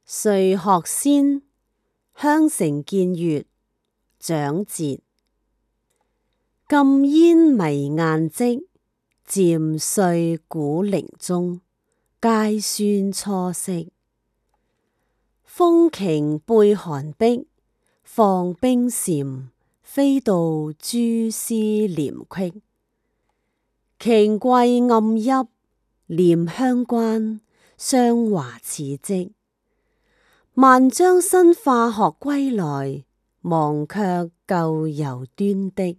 歲學先，香城見月，蔣捷。禁煙迷雁跡，漸歲古陵中。階孫初識，風頃背寒壁，放冰蟬，飛到蛛絲簾隙。瓊桂暗泣，憐香關，霜華似織。萬將新化學歸來，忘卻舊遊端的。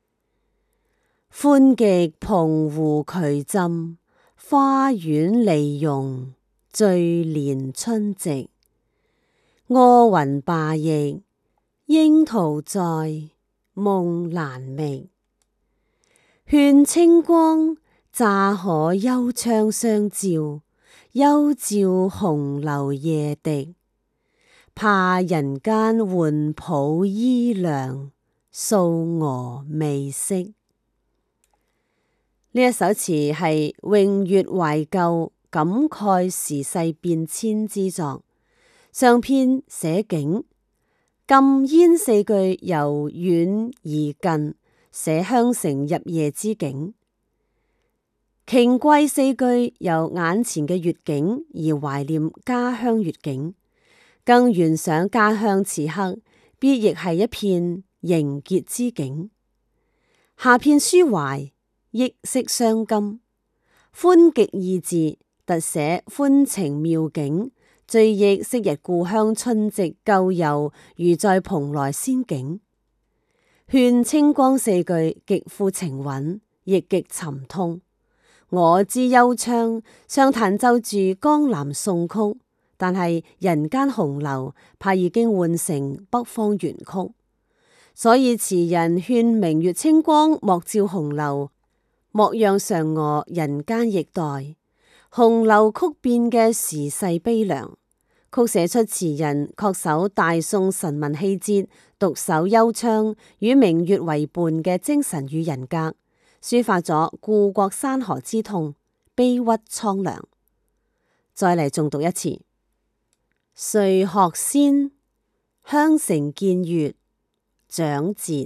歡極蓬湖渠浸，花苑梨榕，醉憐春夕。柯雲罷役，櫻桃在，夢難覓。勸清光，乍可幽窗相照，幽照紅樓夜滴。怕人間換抱衣涼，素娥未識。呢一首詞係詠閱懷舊、感慨時勢變遷之作。上篇寫景，禁煙四句由遠而近，寫香城入夜之景；瓊桂四句由眼前嘅月景而懷念家鄉月景，更懸想家鄉此刻必亦係一片凝結之景。下片抒懷，憶昔傷今，歡極二字特寫歡情妙景，追憶昔日故鄉春夕舊遊如在蓬萊仙境。勸清光四句極富情韻，亦極沉痛。我知幽窗上彈奏住江南宋曲，但係人間紅樓怕已經換成北方元曲，所以詞人勸明月清光莫照紅樓，莫讓嫦娥人間易待。紅樓曲變嘅時勢悲涼，曲寫出詞人恪守大宋臣民氣節、獨守幽窗與明月為伴嘅精神與人格，抒發咗故國山河之痛，悲鬱蒼涼。再嚟重讀一次：歲學先，香城見月，蔣捷。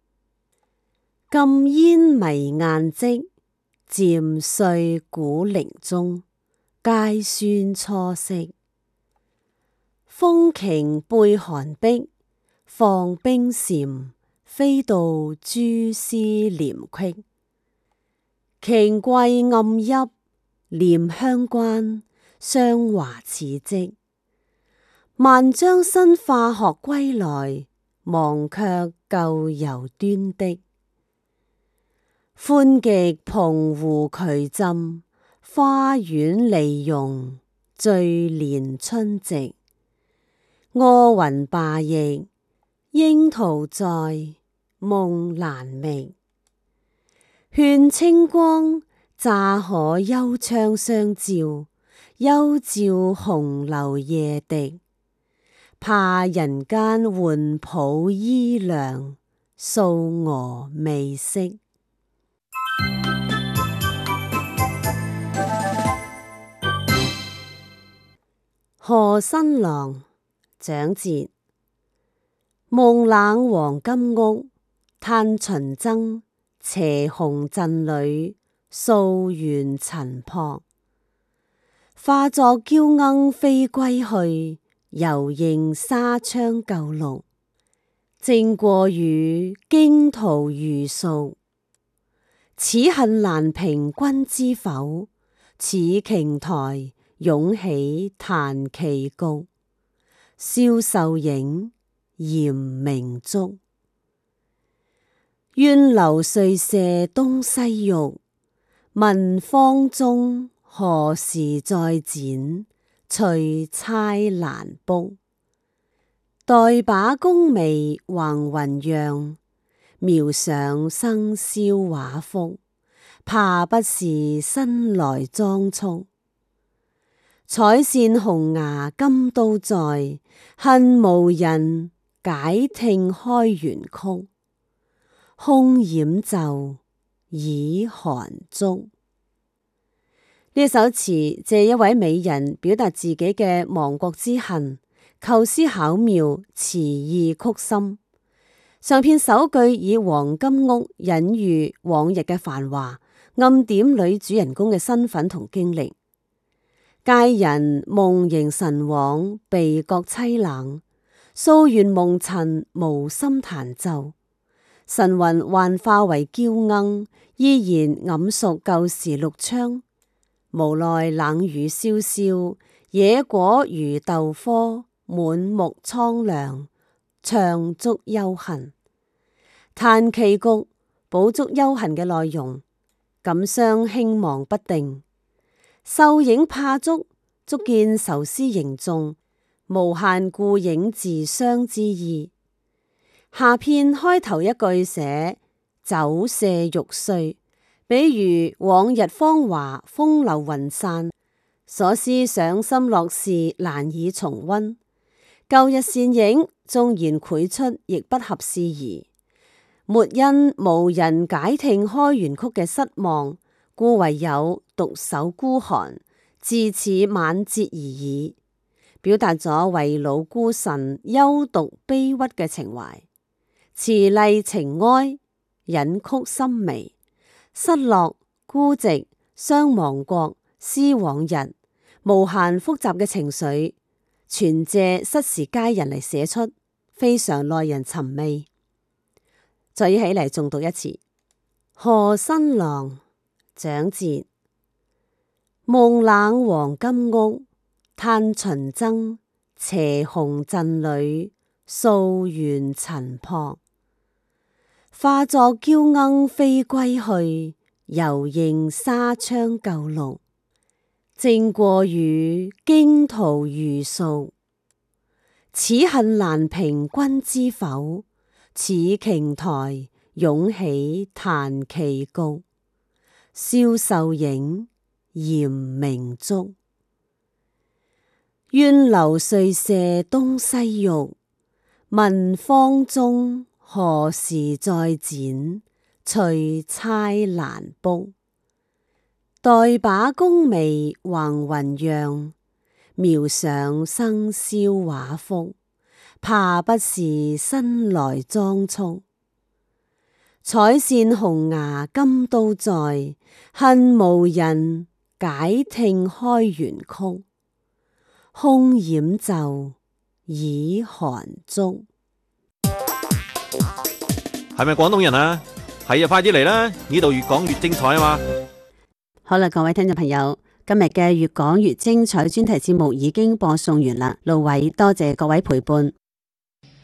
禁煙迷雁跡，漸歲古陵中。階孫初識，風頃背寒壁，放冰蟬，飛到蛛絲簾隙。瓊桂暗泣，憐香關，霜華似織。萬將新化學歸來，忘卻舊遊端的。歡極蓬湖渠浸，花苑梨榕，醉憐春夕。柯雲罷役，櫻桃在，夢難覓。勸清光，乍可幽窗相照，幽照紅樓夜滴。怕人間換抱衣涼，素娥未識。賀新郎，蔣捷。夢冷黃金屋，嘆秦僧，斜紅鎮裏，素緣塵樸。化作嬌鶯飛歸去，猶認紗窗舊綠。正過雨，驚濤如熟。此恨難平君知否？此瓊台，湧起彈棋局。蕭繡影，嚴明燭。願留碎舍東西域。問方中，何時再展？翠釵難卜。待把宮眉橫雲揚，描上生肖畫幅。怕不是新來裝束。彩線紅牙金都在，恨無人解聽開元曲。空掩袖，倚寒燭。 呢首詞借一位美人表達自己嘅亡國之恨，構思巧妙，詞意曲深。上片首句以黃金屋隱喻往日嘅繁華，暗點女主人公嘅身份同經歷。佳人夢縈神往，鼻覺凄冷，素緣蒙塵，無心彈奏。神魂幻化為嬌鶯，依然諳熟舊時綠窗。無奈冷雨蕭蕭，野果如豆科，滿目蒼涼，唱足幽恨。嘆棋局補足幽恨嘅內容，感傷輕忘不定。秀影怕捉，足見愁思凝重，無限顧影自傷之意。下片開頭一句寫酒舍玉碎，比喻往日芳華風流雲散，所思賞心樂事難以重溫。舊日倩影縱然繪出，亦不合時宜。沒因無人解聽開元曲嘅失望，故唯有獨守孤寒，自此晚節而已，表達咗為老孤臣幽獨悲鬱嘅情懷。詞麗情哀，隱曲深微，失落、孤寂、傷亡國、思往日，無限複雜嘅情緒，全借失時佳人嚟寫出，非常耐人尋味。再起嚟重讀一次。賀新郎，蔣捷。夢冷黃金屋，嘆秦僧，斜鴻陣裏，素緣塵樸。化作嬌鶯飛歸去，猶認紗窗舊綠。正過雨，驚濤如贖。此恨難平君知否？此瓊台，湧起彈棋局。蕭秀影，嫌明燭。願留碎舍東西域，問方中何時再展？翠釵難卜。待把宮眉橫雲揚，描上生肖畫幅。怕不是新來裝束。彩扇紅牙金都在，恨無人解聽開元曲。空掩袖，倚寒燭。 係咪廣東人啊？係啊，快啲嚟啦！呢度越講越精彩啊嘛！ 好啦，各位聽眾朋友，今日嘅越講越精彩專題節目已經播送完啦。盧偉多謝各位陪伴。